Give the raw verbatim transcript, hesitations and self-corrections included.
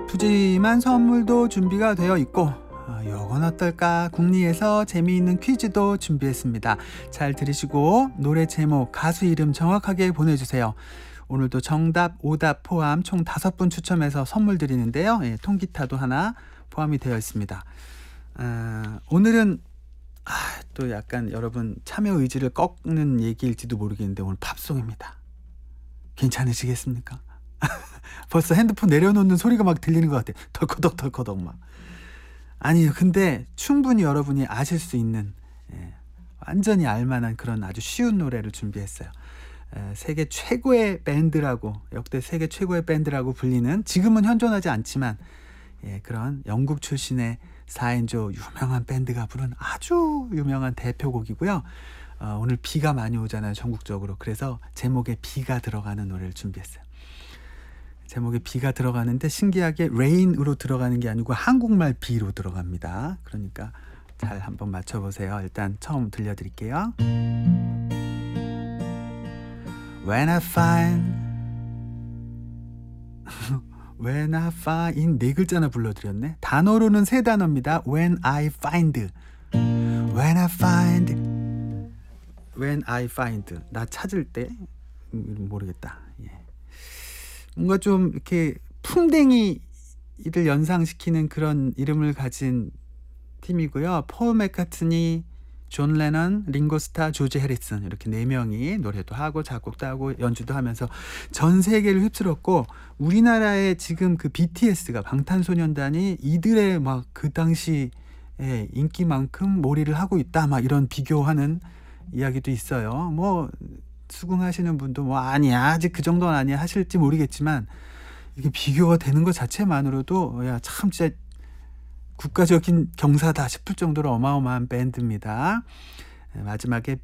푸짐한 선물도 준비가 되어 있고 어, 요건 어떨까? 국리에서 재미있는 퀴즈도 준비했습니다. 잘 들으시고 노래 제목, 가수 이름 정확하게 보내주세요. 오늘도 정답, 오답 포함 총 다섯 분 추첨해서 선물 드리는데요. 예, 통기타도 하나 포함이 되어 있습니다. 아, 오늘은 아, 또 약간 여러분 참여 의지를 꺾는 얘기일지도 모르겠는데 오늘 팝송입니다. 괜찮으시겠습니까? 벌써 핸드폰 내려놓는 소리가 막 들리는 것 같아요. 덜커덕 덜커덕 막. 아니요, 근데 충분히 여러분이 아실 수 있는 예, 완전히 알만한 그런 아주 쉬운 노래를 준비했어요. 에, 세계 최고의 밴드라고, 역대 세계 최고의 밴드라고 불리는, 지금은 현존하지 않지만 예, 그런 영국 출신의 사 인조 유명한 밴드가 부른 아주 유명한 대표곡이고요. 어, 오늘 비가 많이 오잖아요, 전국적으로. 그래서 제목에 비가 들어가는 노래를 준비했어요. 제목에 비가 들어가는데 신기하게 레인으로 들어가는 게 아니고 한국말 비로 들어갑니다. 그러니까 잘 한번 맞춰보세요. 일단 처음 들려드릴게요. When I find When I find 네 글자나 불러드렸네. 단어로는 세 단어입니다. When I find When I find When I find 나 찾을 때 모르겠다. 예. 뭔가 좀 이렇게 풍뎅이를 연상시키는 그런 이름을 가진 팀이고요. 폴 맥카트니, 존 레넌, 링고 스타, 조지 해리슨 이렇게 네 명이 노래도 하고 작곡도 하고 연주도 하면서 전 세계를 휩쓸었고, 우리나라의 지금 그 비티에스가, 방탄소년단이 이들의 막 그 당시 인기만큼 몰이를 하고 있다, 막 이런 비교하는 이야기도 있어요. 뭐 수긍하시는 분도 뭐 아니야, 아직 그 정도는 아니야 하실지 모르겠지만, 이게 비교가 되는 것 자체만으로도 야, 참 진짜 국가적인 경사다 싶을 정도로 어마어마한 밴드입니다. 마지막에